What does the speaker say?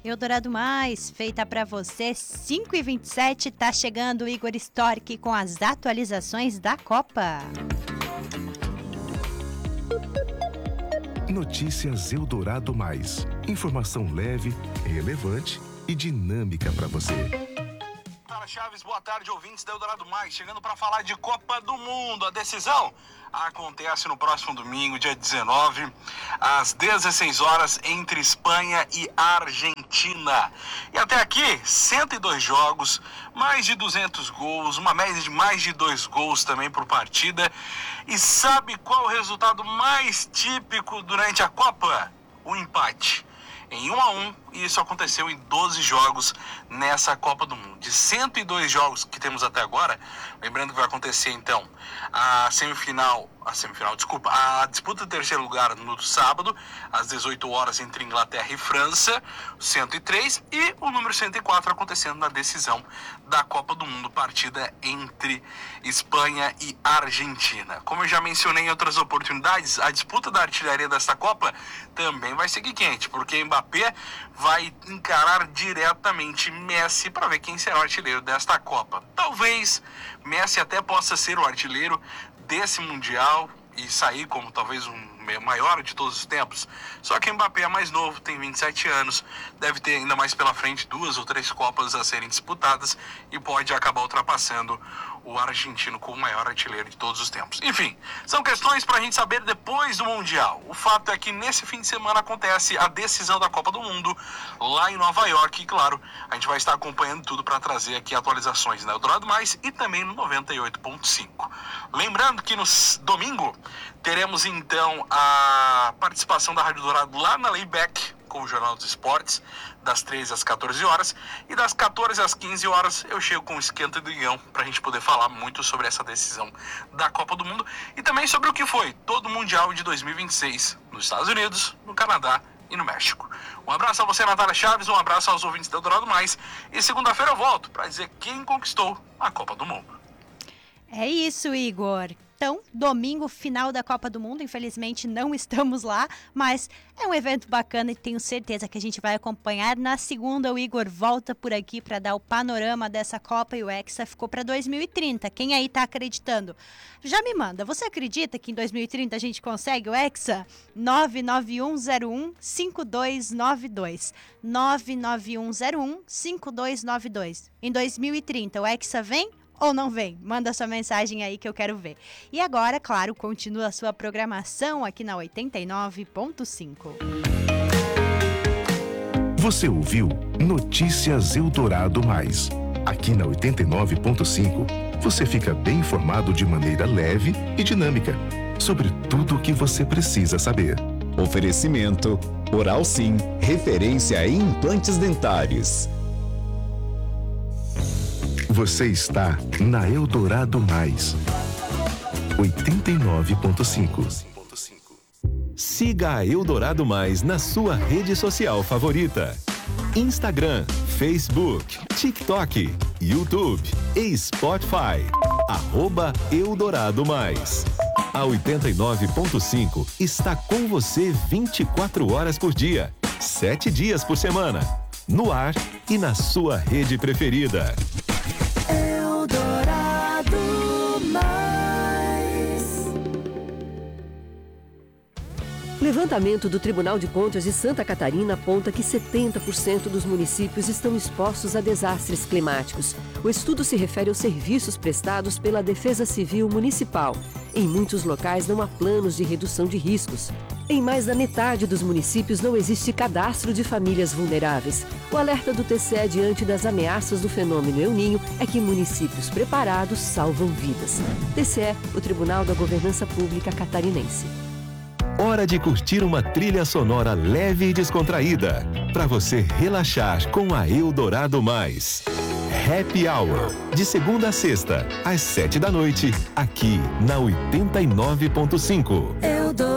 Eldorado Mais, feita pra você, 5h27, tá chegando o Igor Storck com as atualizações da Copa. Notícias Eldorado Mais. Informação leve, relevante e dinâmica pra você. Chaves, boa tarde, ouvintes da Eldorado Mais, chegando para falar de Copa do Mundo. A decisão acontece no próximo domingo, dia 19, às 16 horas, entre Espanha e Argentina. E até aqui, 102 jogos, mais de 200 gols, uma média de mais de 2 gols também por partida. E sabe qual o resultado mais típico durante a Copa? O empate. Em 1-1, e isso aconteceu em 12 jogos nessa Copa do Mundo. De 102 jogos que temos até agora, lembrando que vai acontecer então a disputa do terceiro lugar no sábado, às 18 horas entre Inglaterra e França, 103, e o número 104 acontecendo na decisão da Copa do Mundo, partida entre Espanha e Argentina. Como eu já mencionei em outras oportunidades, a disputa da artilharia desta Copa também vai seguir quente, porque Mbappé vai encarar diretamente Messi para ver quem será o artilheiro desta Copa. Talvez Messi até possa ser o artilheiro desse Mundial e sair como talvez um maior de todos os tempos. Só que Mbappé é mais novo, tem 27 anos, deve ter ainda mais pela frente 2 ou 3 Copas a serem disputadas e pode acabar ultrapassando o argentino como o maior artilheiro de todos os tempos. Enfim, são questões para a gente saber depois do Mundial. O fato é que nesse fim de semana acontece a decisão da Copa do Mundo lá em Nova York e, claro, a gente vai estar acompanhando tudo para trazer aqui atualizações na Eldorado Mais e também no 98.5. Lembrando que no domingo teremos então a participação da Rádio Dourado lá na Layback com o Jornal dos Esportes, das 13 às 14 horas, e das 14 às 15 horas eu chego com o Esquenta do Guião para a gente poder falar muito sobre essa decisão da Copa do Mundo e também sobre o que foi todo o Mundial de 2026 nos Estados Unidos, no Canadá e no México. Um abraço a você, Natália Chaves, um abraço aos ouvintes do Eldorado Mais, e segunda-feira eu volto para dizer quem conquistou a Copa do Mundo. É isso, Igor. Então, domingo, final da Copa do Mundo, infelizmente não estamos lá, mas é um evento bacana e tenho certeza que a gente vai acompanhar. Na segunda, o Igor volta por aqui para dar o panorama dessa Copa e o Hexa ficou para 2030. Quem aí tá acreditando? Já me manda, você acredita que em 2030 a gente consegue o Hexa? 991015292. 991015292. Em 2030 o Hexa vem? Ou não vem? Manda sua mensagem aí que eu quero ver. E agora, claro, continua a sua programação aqui na 89.5. Você ouviu Notícias Eldorado Mais. Aqui na 89.5, você fica bem informado de maneira leve e dinâmica sobre tudo o que você precisa saber. Oferecimento Oral Sim, referência em implantes dentários. Você está na Eldorado Mais 89.5. Siga a Eldorado Mais na sua rede social favorita: Instagram, Facebook, TikTok, YouTube e Spotify. @Eldorado Mais. A 89.5 está com você 24 horas por dia, 7 dias por semana, no ar e na sua rede preferida. O levantamento do Tribunal de Contas de Santa Catarina aponta que 70% dos municípios estão expostos a desastres climáticos. O estudo se refere aos serviços prestados pela Defesa Civil Municipal. Em muitos locais não há planos de redução de riscos. Em mais da metade dos municípios não existe cadastro de famílias vulneráveis. O alerta do TCE diante das ameaças do fenômeno El Niño é que municípios preparados salvam vidas. TCE, o Tribunal da Governança Pública Catarinense. Hora de curtir uma trilha sonora leve e descontraída, para você relaxar com a Eldorado Mais. Happy Hour, de segunda a sexta, às 7 da noite, aqui na 89.5.